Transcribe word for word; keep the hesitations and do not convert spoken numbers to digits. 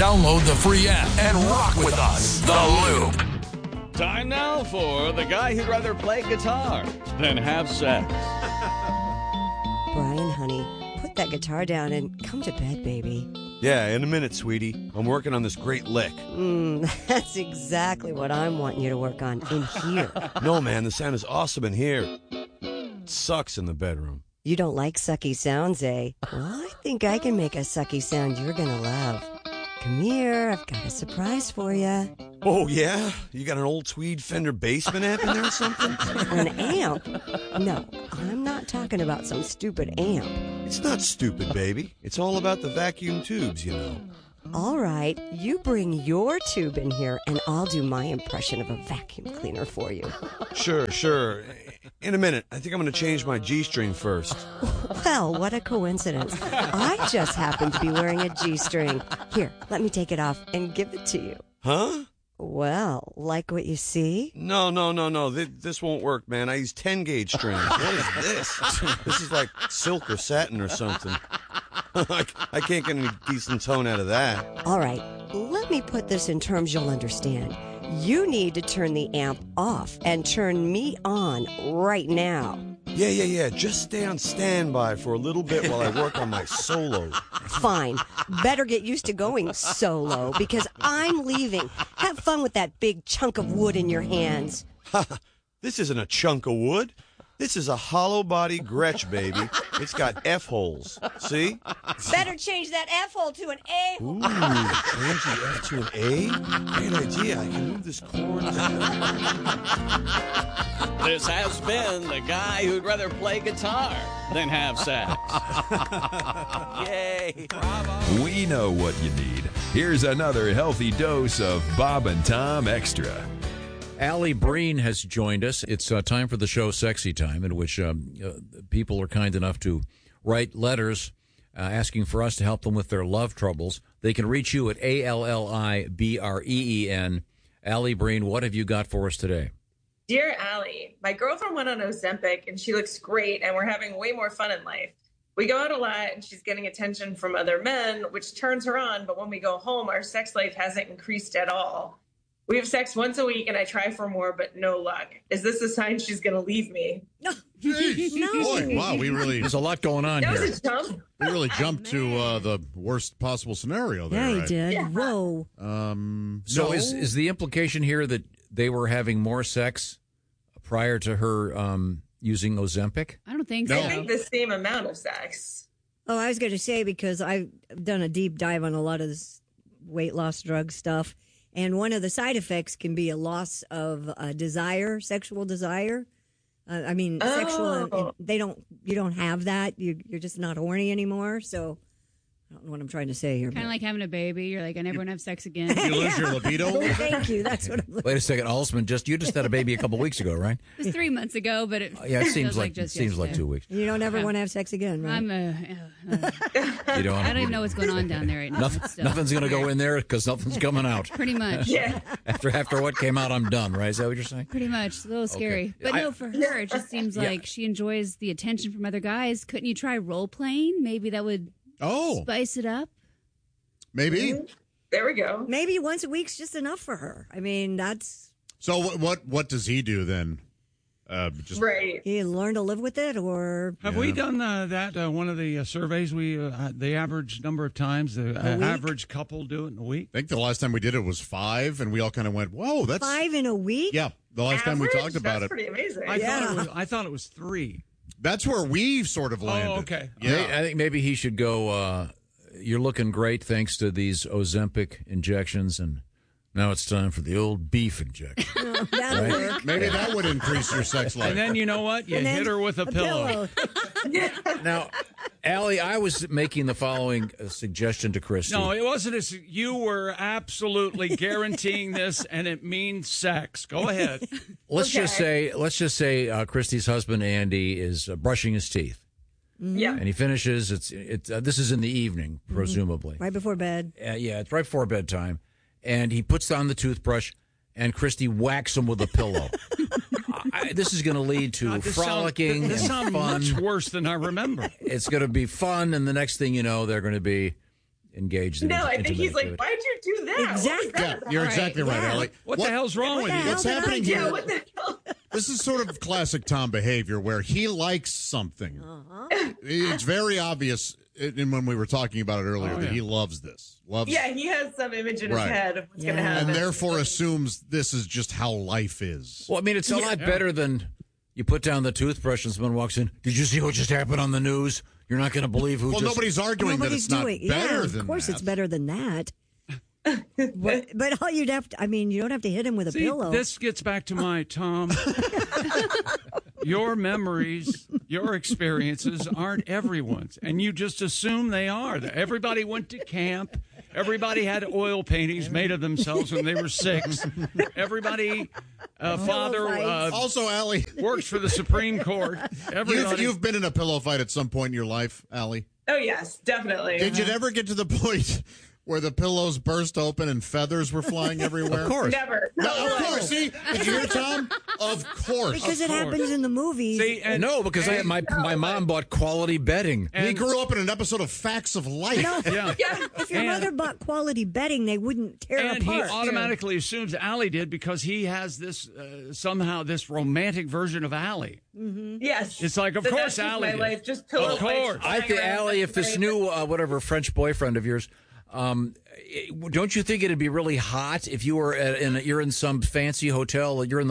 Download the free app and rock with us. The Loop. Time now for the guy who'd rather play guitar than have sex. Brian, honey, put that guitar down and come to bed, baby. Yeah, in a minute, sweetie. I'm working on this great lick. Mm, that's exactly what I'm wanting you to work on in here. No, man, the sound is awesome in here. It sucks in the bedroom. You don't like sucky sounds, eh? Well, I think I can make a sucky sound you're gonna love. Come here, I've got a surprise for you. Oh, yeah? You got an old tweed Fender Bassman amp in there or something? An amp? No, I'm not talking about some stupid amp. It's not stupid, baby. It's all about the vacuum tubes, you know. All right, you bring your tube in here and I'll do my impression of a vacuum cleaner for you. Sure, sure. In a minute. I think I'm going to change my G-string first. Well, what a coincidence. I just happen to be wearing a G-string. Here, let me take it off and give it to you. Huh? Well, like what you see? No, no, no, no. Th- this won't work, man. I use ten-gauge strings. What is this? This is like silk or satin or something. I, I can't get any decent tone out of that. All right, let me put this in terms you'll understand. You need to turn the amp off and turn me on right now. Yeah, yeah, yeah. Just stay on standby for a little bit while I work on my solo. Fine. Better get used to going solo because I'm leaving. Have fun with that big chunk of wood in your hands. This isn't a chunk of wood. This is a hollow body Gretsch, baby. It's got F holes. See? Better change that F hole to an A hole. Ooh, change the F to an A? Great idea. I can move this cord. This has been the guy who'd rather play guitar than have sex. Yay. Bravo. We know what you need. Here's another healthy dose of Bob and Tom Extra. Allie Breen has joined us. It's uh, time for the show Sexy Time, in which um, uh, people are kind enough to write letters uh, asking for us to help them with their love troubles. They can reach you at A L L I B R E E N. Allie Breen, what have you got for us today? Dear Allie, my girlfriend went on Ozempic and she looks great and we're having way more fun in life. We go out a lot and she's getting attention from other men, which turns her on. But when we go home, our sex life hasn't increased at all. We have sex once a week and I try for more, but no luck. Is this a sign she's going to leave me? No. Jeez. No. Boy, wow, we really, There's a lot going on That here. was a jump. we really jumped to uh, the worst possible scenario there. Yeah, you right? did. Yeah. Whoa. Um, So no. is is the implication here that they were having more sex prior to her um, using Ozempic? I don't think No. I so. think the same amount of sex. Oh, I was going to say, because I've done a deep dive on a lot of this weight loss drug stuff, and one of the side effects can be a loss of uh, desire, sexual desire. Uh, I mean, Oh. sexual. They don't. You don't have that. You, you're just not horny anymore. So, I don't know what I'm trying to say here. Kind of like having a baby. You're like, I never want to have sex again. You lose your libido? Well, thank you. That's what I'm looking. Wait a second, Alsman, just you just had a baby a couple weeks ago, right? It was three months ago, but it, Uh, yeah, it seems feels like, it just seems like yesterday. two weeks. You don't ever Yeah. want to have sex again, right? I'm uh, uh, You don't. I don't even know what's going on down there right now. Nothing, It's still nothing's going to go in there because nothing's coming out. Pretty much. Yeah. After after what came out, I'm done. Right? Is that what you're saying? Pretty much. It's a little scary. But I- no, for her, it just seems Yeah. like she enjoys the attention from other guys. Couldn't you try role playing? Maybe that would Oh, spice it up. maybe. There we go. Maybe once a week's just enough for her. I mean, that's So what, what what does he do then? Uh, just Right. you learn to live with it, or Have we done uh, that? Uh, one of the uh, surveys we uh, the average number of times the uh, A week? average couple do it in a week. I think the last time we did it was five, and we all kind of went, "Whoa, that's five in a week. yeah." The last time we Average? talked about That's it, pretty amazing. I Yeah. thought it was, I thought it was three. that's where we sort of landed. Oh, okay. Yeah. I think maybe he should go. Uh, you're looking great thanks to these Ozempic injections, and now it's time for the old beef injection. No, that'll Right. work. Maybe that would increase your sex life. And then you know what? You And then hit her with a, pillow. Now, Allie, I was making the following uh, suggestion to Christy. No, it wasn't. As, you were absolutely guaranteeing this, and it means sex. Go ahead. let's Okay. just say, let's just say, uh, Christy's husband Andy is uh, brushing his teeth, Yeah. and he finishes. It's it's. Uh, this is in the evening, presumably. Right before bed. Uh, yeah, it's right before bedtime, and he puts down the toothbrush, and Christy whacks him with a pillow. I, this is going to lead to God, this sound- frolicking this and sounds fun. much worse than I remember. It's going to be fun, and the next thing you know, they're going to be engaged in No, I think intimate he's like, activity. why'd you do that? Exactly. What was that Yeah, you're about? exactly right, Yeah. Allie. What, the hell's wrong What with the you? hell What's did I happening do? here? Yeah, what the hell? This is sort of classic Tom behavior where he likes something. Uh-huh. It's very obvious, and when we were talking about it earlier, Oh, that yeah. he loves this. Loves Yeah, he has some image in Right. his head of what's going to Yeah. happen. and therefore assumes this is just how life is. Well, I mean, it's a lot better than you put down the toothbrush and someone walks in. Did you see what just happened on the news? You're not going to believe who Well, just... nobody's arguing Nobody's that it's doing. not better yeah, than of course, that. it's better than that. but, but all you'd have to. I mean, you don't have to hit him with a See, pillow. this gets back to my Tom. Your memories, your experiences aren't everyone's, and you just assume they are. Everybody went to camp. Everybody had oil paintings made of themselves when they were six. Everybody, uh, father uh, Also, Allie, works for the Supreme Court. you've, Everybody. you've been in a pillow fight at some point in your life, Allie. Oh, yes, definitely. Did you ever get to the point where the pillows burst open and feathers were flying everywhere? Of course. Never. No, of course. See, did you hear Tom? Of course. because Of it course. happens in the movies. See, and, No, because I, my my mom bought quality bedding. he and- grew up in an episode of Facts of Life. no, Yeah. Yeah. if your And- mother bought quality bedding, they wouldn't tear And he apart. automatically assumes Allie did because he has this uh, somehow this romantic version of Allie. Yes. It's like, of So course, that's just Allie my did. life, just pillow Of course. fights I think, flying around Allie, if this everybody. new uh, whatever French boyfriend of yours, um, it- don't you think it'd be really hot if you were at, in you're in some fancy hotel, you're in the